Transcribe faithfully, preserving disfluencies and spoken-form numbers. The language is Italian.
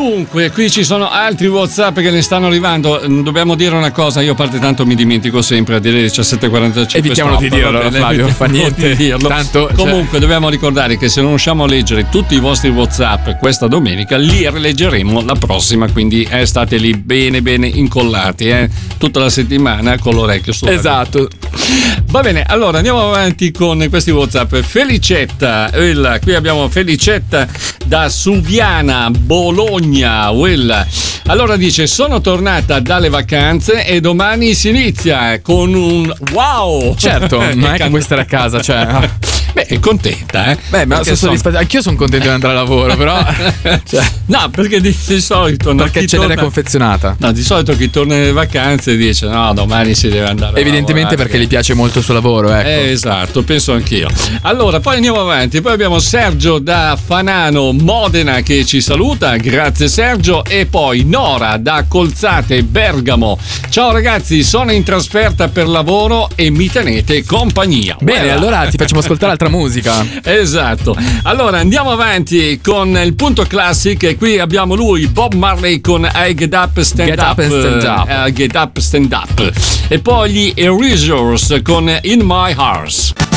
Dunque, qui ci sono altri WhatsApp che ne stanno arrivando. Dobbiamo dire una cosa, io a parte tanto mi dimentico sempre a dire diciassette e quarantacinque. Evitiamo di dirlo, vabbè, Flavio, fa niente. Di dirlo. Tanto, comunque, cioè... dobbiamo ricordare che se non riusciamo a leggere tutti i vostri WhatsApp questa domenica, li rileggeremo la prossima. Quindi eh, state lì bene, bene incollati, eh, tutta la settimana con l'orecchio sulla. Esatto. Va bene, allora andiamo avanti con questi WhatsApp. Felicetta, il, qui abbiamo Felicetta da Suviana, Bologna. Well. Allora dice: sono tornata dalle vacanze e domani si inizia con un wow. Certo, non è che vuoi stare a casa, cioè. Beh, è contenta, eh? Beh, ma sono soddisfatto. Anch'io sono contento di andare a lavoro, però. Cioè, no, perché di, di solito. No, perché ce l'era confezionata. No, di solito chi torna dalle vacanze dice: no, domani si deve andare. Evidentemente perché gli piace molto il suo lavoro, ecco. Eh, esatto, penso anch'io. Allora, poi andiamo avanti. Poi abbiamo Sergio da Fanano, Modena, che ci saluta. Grazie, Sergio. E poi Nora da Colzate, Bergamo. Ciao ragazzi, sono in trasferta per lavoro e mi tenete compagnia. Bene, Bella. Allora ti facciamo ascoltare altra musica. Esatto. Allora andiamo avanti con il punto classic e qui abbiamo lui, Bob Marley con I Get Up Stand Get Up, up and stand up. Uh, Get Up Stand Up, e poi gli Erasures con In My Heart.